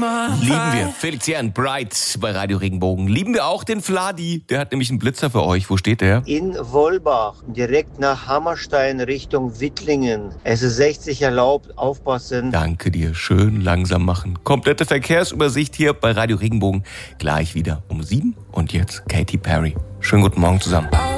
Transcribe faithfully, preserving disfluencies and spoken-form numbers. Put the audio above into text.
Lieben wir. Felician Bright bei Radio Regenbogen. Lieben wir auch den Vladi. Der hat nämlich einen Blitzer für euch. Wo steht der? In Wolbach, direkt nach Hammerstein Richtung Wittlingen. Es ist sechzig erlaubt, aufpassen. Danke dir. Schön langsam machen. Komplette Verkehrsübersicht hier bei Radio Regenbogen. Gleich wieder um sieben. Und jetzt Katy Perry. Schönen guten Morgen zusammen.